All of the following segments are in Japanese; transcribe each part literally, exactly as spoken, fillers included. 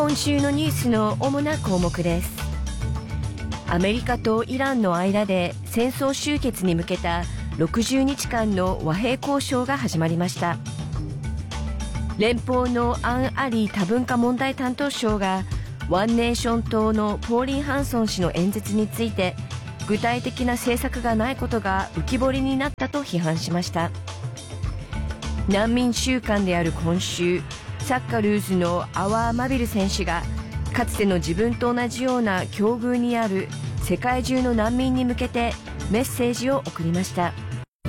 今週のニュースの主な項目です。アメリカとイランの間で戦争終結に向けたろくじゅうにちかんの和平交渉が始まりました。連邦のアン・アリー多文化問題担当相がワンネーション党のポーリン・ハンソン氏の演説について具体的な政策がないことが浮き彫りになったと批判しました。難民週間である今週、サッカルーズのアワー・マビル選手がかつての自分と同じような境遇にある世界中の難民に向けてメッセージを送りました。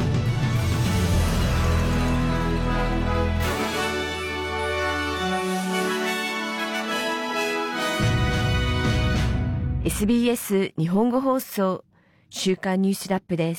エスビーエス 日本語放送週刊ニュースラップです。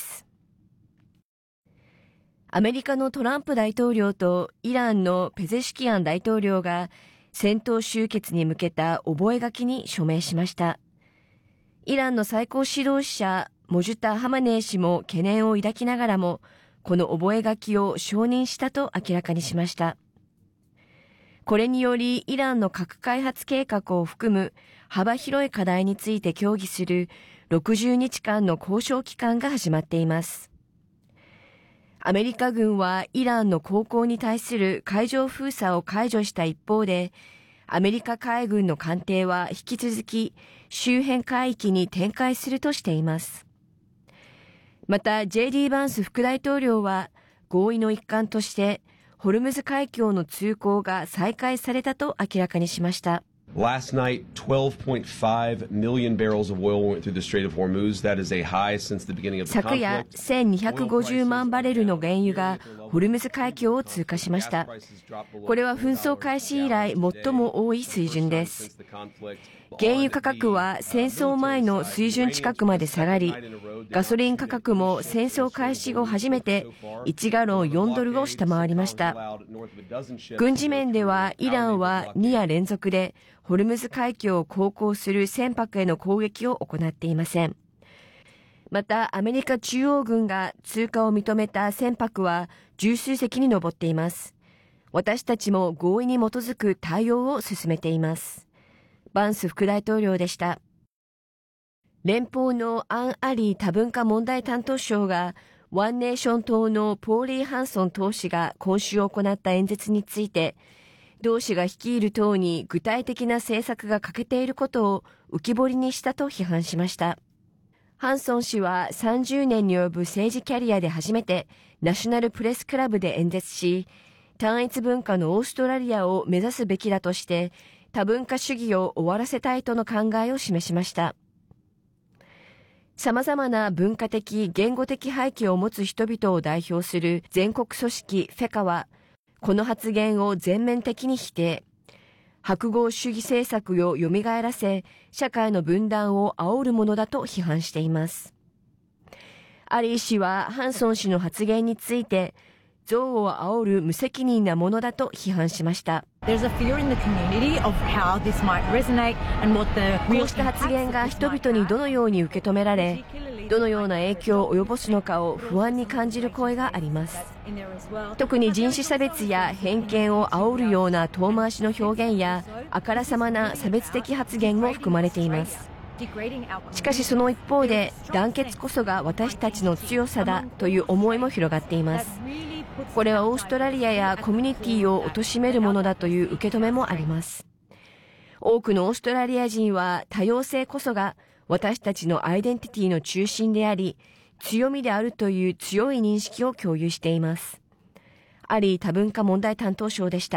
アメリカのトランプ大統領とイランのペゼシキアン大統領が戦闘終結に向けた覚書に署名しました。イランの最高指導者モジュタ・ハマネー氏も懸念を抱きながらもこの覚書を承認したと明らかにしました。これによりイランの核開発計画を含む幅広い課題について協議するろくじゅうにちかんの交渉期間が始まっています。アメリカ軍はイランの航行に対する海上封鎖を解除した一方で、アメリカ海軍の艦艇は引き続き周辺海域に展開するとしています。また ジェイディー バンス副大統領は合意の一環としてホルムズ海峡の通行が再開されたと明らかにしました。 Last night, twelve point five million barrels of oil went through the Strait of Hormuz. That is a high since the beginning of the conflict. 昨夜、せんにひゃくごじゅうまんバレルの原油がホルムズ海峡を通過しました。これは紛争開始以来最も多い水準です。原油価格は戦争前の水準近くまで下がり、ガソリン価格も戦争開始後初めていちガロンよんドルを下回りました。軍事面ではイランはに夜連続でホルムズ海峡を航行する船舶への攻撃を行っていません。またアメリカ中央軍が通過を認めた船舶は十数隻に上っています。私たちも合意に基づく対応を進めています。バンス副大統領でした。連邦のアン・アリー多文化問題担当相がワンネーション党のポーリー・ハンソン党首が今週行った演説について、同氏が率いる党に具体的な政策が欠けていることを浮き彫りにしたと批判しました。ハンソン氏はさんじゅうねんに及ぶ政治キャリアで初めてナショナルプレスクラブで演説し、単一文化のオーストラリアを目指すべきだとして多文化主義を終わらせたいとの考えを示しました。様々な文化的、言語的背景を持つ人々を代表する全国組織フェカは、この発言を全面的に否定。白豪主義政策を蘇らせ、社会の分断を煽るものだと批判しています。アリー氏はハンソン氏の発言について、憎悪を煽る無責任なものだと批判しました。こうした発言が人々にどのように受け止められ、どのような影響を及ぼすのかを不安に感じる声があります。特に人種差別や偏見を煽るような遠回しの表現やあからさまな差別的発言も含まれています。しかしその一方で団結こそが私たちの強さだという思いも広がっています。これはオーストラリアやコミュニティを貶めるものだという受け止めもあります。多くのオーストラリア人は多様性こそが私たちのアイデンティティの中心であり、強みであるという強い認識を共有しています。アリー多文化問題担当相でした。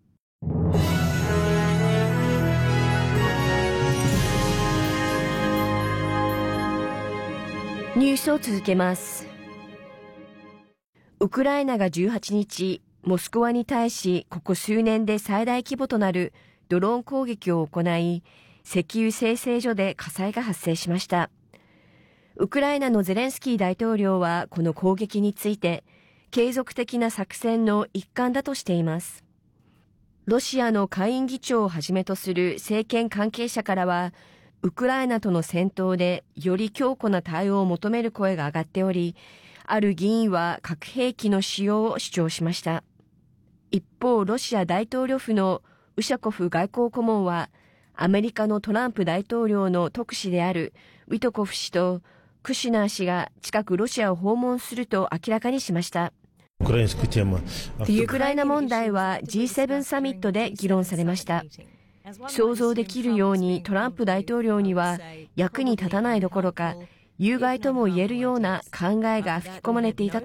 ニュースを続けます。ウクライナがじゅうはちにち、モスクワに対しここ数年で最大規模となるドローン攻撃を行い、石油精製所で火災が発生しました。ウクライナのゼレンスキー大統領はこの攻撃について、継続的な作戦の一環だとしています。ロシアの下院議長をはじめとする政権関係者からは、ウクライナとの戦闘でより強固な対応を求める声が上がっており、ある議員は核兵器の使用を主張しました。一方、ロシア大統領府のウシャコフ外交顧問は、アメリカのトランプ大統領の特使であるウィトコフ氏とクシュナー氏が近くロシアを訪問すると明らかにしました。ウクライナ問題は ジーセブン サミットで議論されました。想像できるようにトランプ大統領には役に立たないどころか、有害とも言えるような考えが吹き込まれていたと